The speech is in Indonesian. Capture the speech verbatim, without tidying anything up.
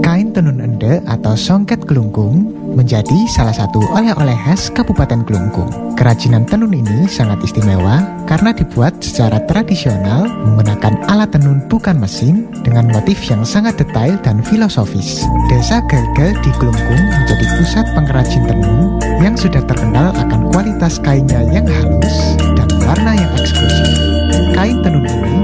Kain tenun ende atau songket Kelungkung menjadi salah satu oleh-oleh khas Kabupaten Kelungkung. Kerajinan tenun ini sangat istimewa karena dibuat secara tradisional menggunakan alat tenun bukan mesin dengan motif yang sangat detail dan filosofis. Desa Gelgel di Kelungkung menjadi pusat pengrajin tenun yang sudah terkenal akan kualitas kainnya yang halus dan warna yang eksklusif. Kain tenun ini